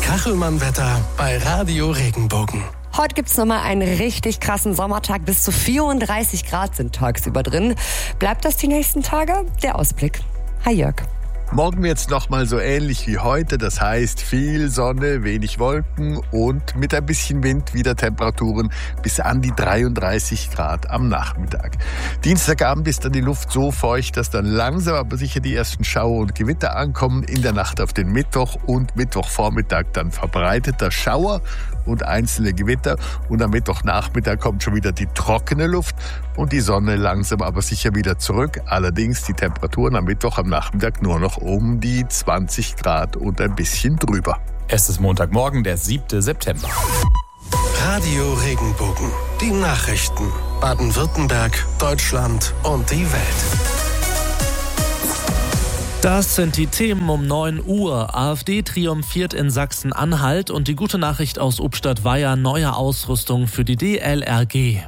Kachelmann-Wetter bei Radio Regenbogen. Heute gibt's nochmal einen richtig krassen Sommertag. Bis zu 34 Grad sind tagsüber drin. Bleibt das die nächsten Tage? Der Ausblick. Hi Jörg. Morgen wird's nochmal so ähnlich wie heute. Das heißt viel Sonne, wenig Wolken und mit ein bisschen Wind wieder Temperaturen bis an die 33 Grad am Nachmittag. Dienstagabend ist dann die Luft so feucht, dass dann langsam aber sicher die ersten Schauer und Gewitter ankommen. In der Nacht auf den Mittwoch und Mittwochvormittag dann verbreiteter Schauer und einzelne Gewitter. Und am Mittwochnachmittag kommt schon wieder die trockene Luft und die Sonne langsam aber sicher wieder zurück. Allerdings die Temperaturen am Mittwoch am Nachmittag nur noch um die 20 Grad und ein bisschen drüber. Es ist Montagmorgen, der 7. September. Radio Regenbogen. Die Nachrichten. Baden-Württemberg, Deutschland und die Welt. Das sind die Themen um 9 Uhr. AfD triumphiert in Sachsen-Anhalt und die gute Nachricht aus Ubstadt-Weiher: neue Ausrüstung für die DLRG.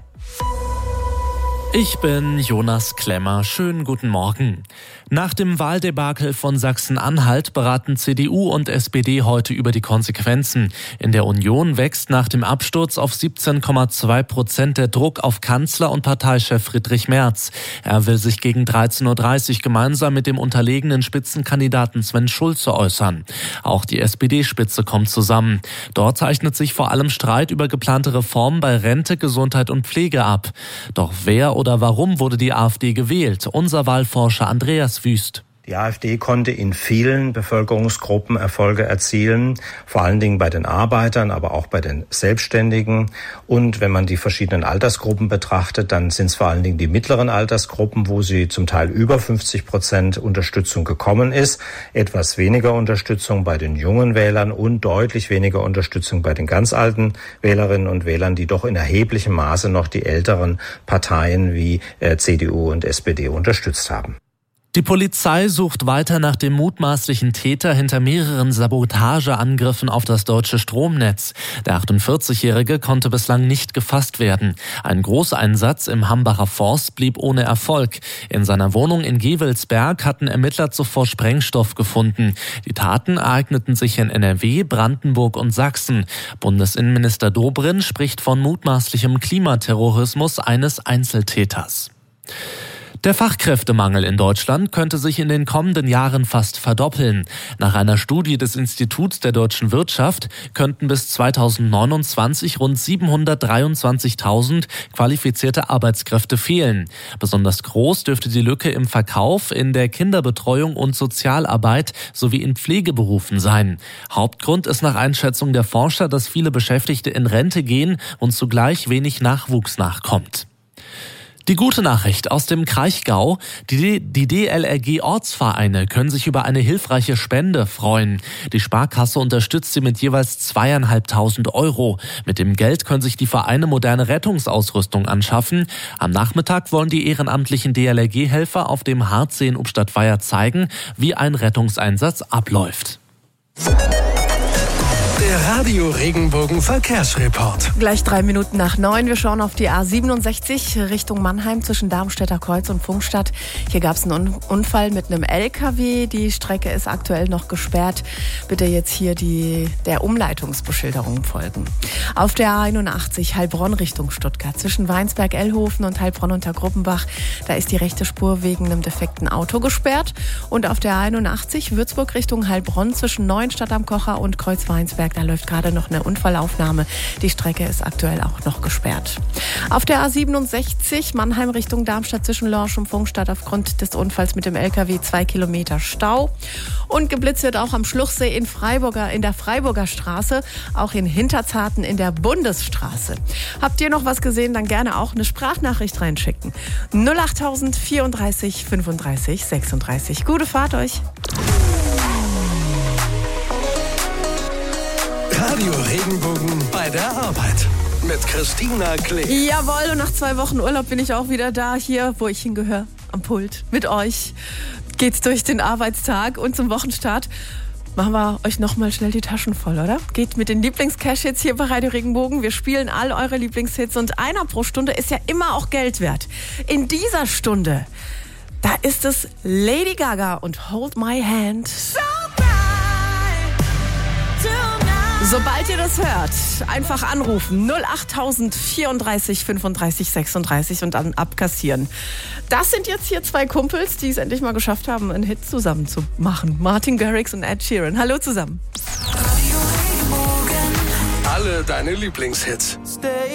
Ich bin Jonas Klemmer. Schönen guten Morgen. Nach dem Wahldebakel von Sachsen-Anhalt beraten CDU und SPD heute über die Konsequenzen. In der Union wächst nach dem Absturz auf 17,2% der Druck auf Kanzler und Parteichef Friedrich Merz. Er will sich gegen 13.30 Uhr gemeinsam mit dem unterlegenen Spitzenkandidaten Sven Schulze äußern. Auch die SPD-Spitze kommt zusammen. Dort zeichnet sich vor allem Streit über geplante Reformen bei Rente, Gesundheit und Pflege ab. Doch wer oder warum wurde die AfD gewählt? Unser Wahlforscher Andreas Wüst. Die AfD konnte in vielen Bevölkerungsgruppen Erfolge erzielen, vor allen Dingen bei den Arbeitern, aber auch bei den Selbstständigen. Und wenn man die verschiedenen Altersgruppen betrachtet, dann sind es vor allen Dingen die mittleren Altersgruppen, wo sie zum Teil über 50% Unterstützung gekommen ist, etwas weniger Unterstützung bei den jungen Wählern und deutlich weniger Unterstützung bei den ganz alten Wählerinnen und Wählern, die doch in erheblichem Maße noch die älteren Parteien wie CDU und SPD unterstützt haben. Die Polizei sucht weiter nach dem mutmaßlichen Täter hinter mehreren Sabotageangriffen auf das deutsche Stromnetz. Der 48-Jährige konnte bislang nicht gefasst werden. Ein Großeinsatz im Hambacher Forst blieb ohne Erfolg. In seiner Wohnung in Gevelsberg hatten Ermittler zuvor Sprengstoff gefunden. Die Taten ereigneten sich in NRW, Brandenburg und Sachsen. Bundesinnenminister Dobrindt spricht von mutmaßlichem Klimaterrorismus eines Einzeltäters. Der Fachkräftemangel in Deutschland könnte sich in den kommenden Jahren fast verdoppeln. Nach einer Studie des Instituts der deutschen Wirtschaft könnten bis 2029 rund 723.000 qualifizierte Arbeitskräfte fehlen. Besonders groß dürfte die Lücke im Verkauf, in der Kinderbetreuung und Sozialarbeit sowie in Pflegeberufen sein. Hauptgrund ist nach Einschätzung der Forscher, dass viele Beschäftigte in Rente gehen und zugleich wenig Nachwuchs nachkommt. Die gute Nachricht aus dem Kraichgau: die DLRG-Ortsvereine können sich über eine hilfreiche Spende freuen. Die Sparkasse unterstützt sie mit jeweils 2.500 €. Mit dem Geld können sich die Vereine moderne Rettungsausrüstung anschaffen. Am Nachmittag wollen die ehrenamtlichen DLRG-Helfer auf dem Hardsee in Ubstadt-Weiher zeigen, wie ein Rettungseinsatz abläuft. Der Radio Regenbogen Verkehrsreport. Gleich 3 Minuten nach 9. Wir schauen auf die A67 Richtung Mannheim zwischen Darmstädter Kreuz und Pfungstadt. Hier gab es einen Unfall mit einem LKW. Die Strecke ist aktuell noch gesperrt. Bitte jetzt hier der Umleitungsbeschilderung folgen. Auf der A81 Heilbronn Richtung Stuttgart zwischen Weinsberg-Ellhofen und Heilbronn unter Gruppenbach. Da ist die rechte Spur wegen einem defekten Auto gesperrt. Und auf der A81 Würzburg Richtung Heilbronn zwischen Neuenstadt am Kocher und Kreuz-Weinsberg. Da läuft gerade noch eine Unfallaufnahme. Die Strecke ist aktuell auch noch gesperrt. Auf der A67 Mannheim Richtung Darmstadt zwischen Lorsch und Pfungstadt aufgrund des Unfalls mit dem LKW 2 Kilometer Stau. Und geblitzt wird auch am Schluchsee in der Freiburger Straße, auch in Hinterzarten in der Bundesstraße. Habt ihr noch was gesehen, dann gerne auch eine Sprachnachricht reinschicken. 08000 34 35 36. Gute Fahrt euch. Radio Regenbogen bei der Arbeit mit Christina Klee. Jawohl, und nach 2 Wochen Urlaub bin ich auch wieder da, hier, wo ich hingehöre, am Pult. Mit euch geht's durch den Arbeitstag und zum Wochenstart machen wir euch nochmal schnell die Taschen voll, oder? Geht mit den Lieblings-Cash-Hits hier bei Radio Regenbogen. Wir spielen all eure Lieblingshits und einer pro Stunde ist ja immer auch Geld wert. In dieser Stunde, da ist es Lady Gaga und Hold My Hand. So bright tonight. Sobald ihr das hört, einfach anrufen 08000 34 35 36 und dann abkassieren. Das sind jetzt hier zwei Kumpels, die es endlich mal geschafft haben, einen Hit zusammen zu machen. Martin Garrix und Ed Sheeran. Hallo zusammen. Alle deine Lieblingshits.